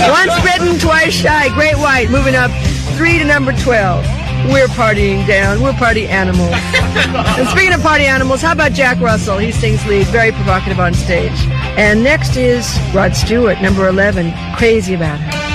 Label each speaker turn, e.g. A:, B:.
A: Once bitten, twice shy. Great White moving up 3 to number 12. We're partying down. We're party animals. And speaking of party animals, how about Jack Russell? He sings lead, very provocative on stage. And next is Rod Stewart, number 11, Crazy About Her.